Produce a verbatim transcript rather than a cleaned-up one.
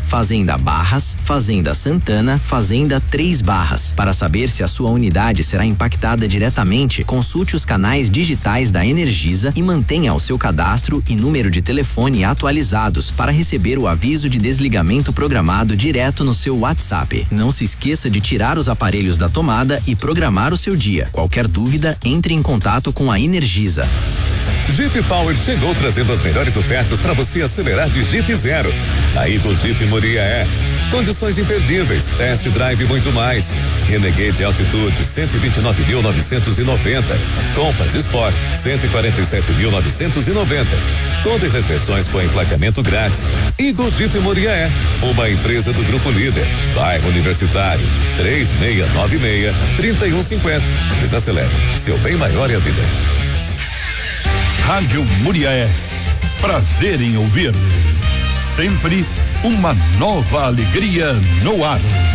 Fazenda Barras, Fazenda Santana, Fazenda Três Barras. Para saber se a sua unidade será impactada diretamente, consulte os canais digitais da Energisa e mantenha o seu cadastro e número de telefone atualizados para receber o aviso de desligamento programado direto no seu WhatsApp. Não se esqueça de tirar os aparelhos da tomada e programar o seu dia. Qualquer dúvida, entre em contato com a Energisa. Jeep Power chegou trazendo as melhores ofertas para você acelerar de Jeep Zero. Aí do Jeep Muriaé. Condições imperdíveis, test drive e muito mais. Renegade Altitude cento e vinte e nove mil novecentos e noventa. Compass Sport cento e quarenta e sete mil novecentos e noventa. Todas as versões com emplacamento grátis. Eagle Jeep Muriaé, uma empresa do Grupo Líder. Bairro Universitário três seis nove seis, três um cinco zero. Desacelere, seu bem maior é a vida. Rádio Muriaé. Prazer em ouvir. Sempre uma nova alegria no ar.